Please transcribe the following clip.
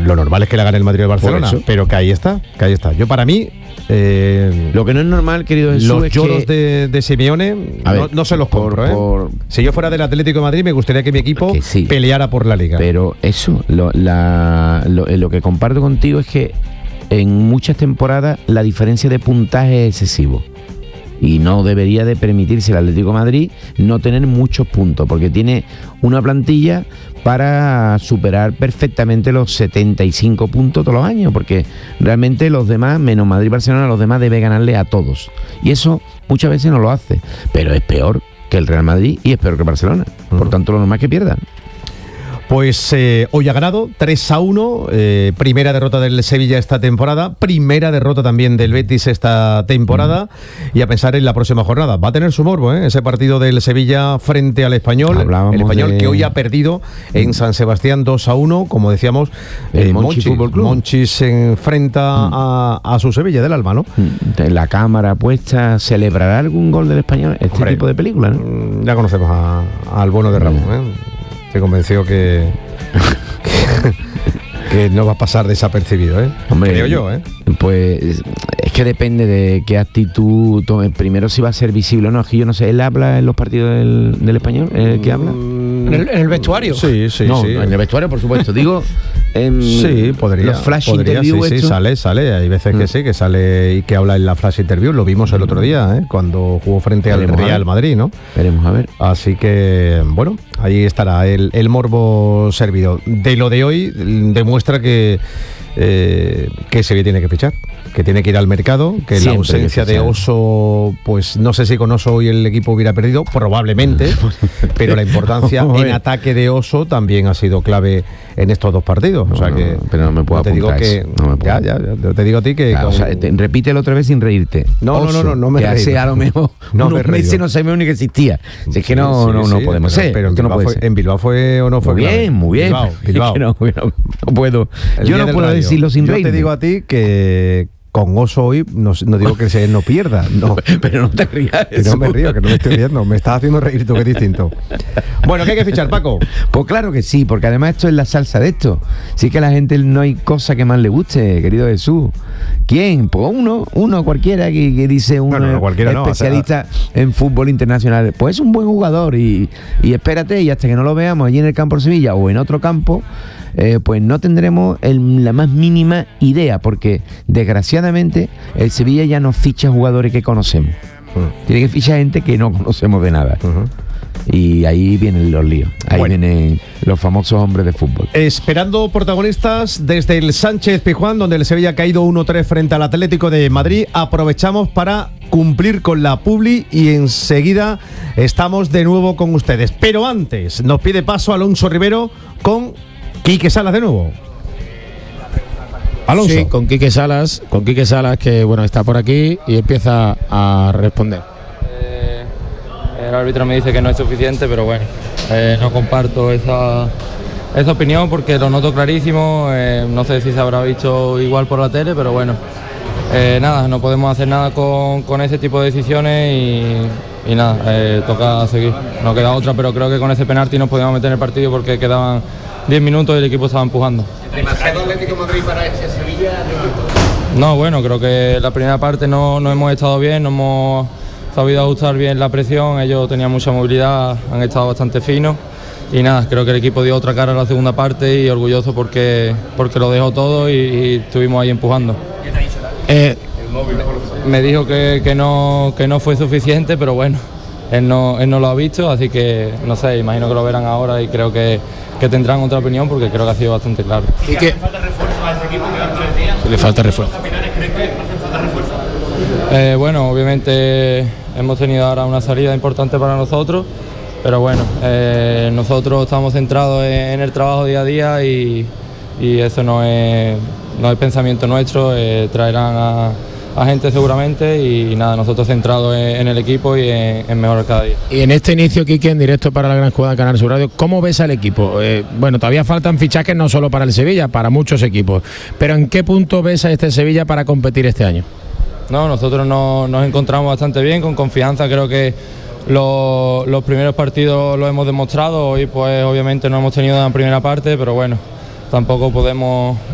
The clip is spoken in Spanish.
lo normal es que la gane el Madrid o el Barcelona, pero que ahí está. Yo, para mí, lo que no es normal, querido Jesús, los lloros de Simeone no se los compro. Si yo fuera del Atlético de Madrid, me gustaría que mi equipo peleara por la Liga. Pero eso, lo que comparto contigo es que en muchas temporadas la diferencia de puntaje es excesivo. Y no debería de permitirse el Atlético de Madrid no tener muchos puntos, porque tiene una plantilla para superar perfectamente los 75 puntos todos los años, porque realmente los demás, menos Madrid y Barcelona, los demás debe ganarle a todos. Y eso muchas veces no lo hace, pero es peor que el Real Madrid y es peor que el Barcelona. Por tanto, lo normal es que pierdan. Pues hoy ha ganado 3-1, primera derrota del Sevilla esta temporada, primera derrota también del Betis esta temporada, y a pensar en la próxima jornada. Va a tener su morbo, ese partido del Sevilla frente al Español. El Español que hoy ha perdido en San Sebastián 2-1, como decíamos, el Monchi Fútbol Club. Monchi se enfrenta a su Sevilla del alma, ¿no? La cámara puesta, ¿celebrará algún gol del Español? Este tipo de película, ¿no? Ya conocemos al bueno de Ramón, Se convenció que no va a pasar desapercibido, Hombre, creo yo, Pues es que depende de qué actitud tome. Primero si va a ser visible o no. Es que yo no sé, ¿él habla en los partidos del Español? ¿El que habla? ¿En el vestuario? Sí. No, en el vestuario, por supuesto. Digo, sí, podría. Los flash interview. Sí, sale. Hay veces que sí, que sale y que habla en la flash interview. Lo vimos el otro día, cuando jugó frente al Real Madrid, ¿no? Veremos a ver. Así que, bueno, ahí estará el morbo servido. De lo de hoy, demuestra que Sevilla tiene que fichar, que tiene que ir al mercado, que siempre la ausencia de Oso, pues no sé si con Oso hoy el equipo hubiera perdido, probablemente, pero la importancia en ataque de Oso también ha sido clave en estos dos partidos. O sea que, pero no me puedo apuntar eso. Ya, te digo a ti que... Claro, repítelo otra vez sin reírte. No me que hace a lo mejor unos meses no sabemos ni que existía. Si es que no podemos ser. Pero en Bilbao fue o no fue clave. Muy bien. Bilbao. Es que no puedo. Yo no puedo decirlo sin reírme. Yo te digo a ti que con Oso hoy, no digo que no pierda, no. Pero no te rías. Que no me río, que no me estoy riendo. Me estás haciendo reír tú, que es distinto. Bueno, ¿qué hay que fichar, Paco? Pues claro que sí, porque además esto es la salsa de esto. Sí que a la gente no hay cosa que más le guste, querido Jesús. ¿Quién? Pues uno cualquiera que dice un especialista en fútbol internacional. Pues es un buen jugador y espérate, y hasta que no lo veamos allí en el campo de Sevilla o en otro campo, pues no tendremos la más mínima idea, porque desgraciadamente el Sevilla ya no ficha jugadores que conocemos. Tiene que fichar gente que no conocemos de nada. Y ahí vienen los líos. Ahí vienen los famosos hombres de fútbol. Esperando protagonistas desde el Sánchez Pizjuán, donde el Sevilla ha caído 1-3 frente al Atlético de Madrid. Aprovechamos para cumplir con la publi y enseguida estamos de nuevo con ustedes. Pero antes nos pide paso Alonso Rivero con Quique Salas de nuevo. Alonso. Sí, con Quique Salas, que bueno, está por aquí y empieza a responder. El árbitro me dice que no es suficiente, pero bueno, no comparto esa opinión porque lo noto clarísimo. No sé si se habrá visto igual por la tele, pero bueno, nada, no podemos hacer nada con ese tipo de decisiones y nada, toca seguir. No queda otra, pero creo que con ese penalti nos podíamos meter en el partido porque quedaban 10 minutos y el equipo estaba empujando. ¿Demasiado Atlético Madrid para ese Sevilla? No, bueno, creo que la primera parte no hemos estado bien, no hemos sabido ajustar bien la presión, ellos tenían mucha movilidad, han estado bastante finos y nada, creo que el equipo dio otra cara a la segunda parte y orgulloso porque lo dejó todo y estuvimos ahí empujando. ¿Qué te ha dicho? Me dijo que no fue suficiente, pero bueno, él no lo ha visto, así que no sé, imagino que lo verán ahora y creo que tendrán otra opinión porque creo que ha sido bastante claro. ¿Y que falta refuerzo a este equipo? Quedan 3 días. Le falta refuerzo. ¿Crees que hacen falta refuerzo? Bueno, obviamente hemos tenido ahora una salida importante para nosotros, pero bueno, nosotros estamos centrados en el trabajo día a día y eso no es pensamiento nuestro, traerán a gente seguramente y nada, nosotros centrados en el equipo y en mejorar cada día. Y en este inicio, Quique, en directo para la gran jugada de Canal Sur Radio, ¿cómo ves al equipo? Bueno, todavía faltan fichajes no solo para el Sevilla, para muchos equipos, pero ¿en qué punto ves a este Sevilla para competir este año? No, nosotros nos encontramos bastante bien, con confianza. Creo que los primeros partidos lo hemos demostrado. Hoy pues obviamente no hemos tenido una primera parte, pero bueno, tampoco podemos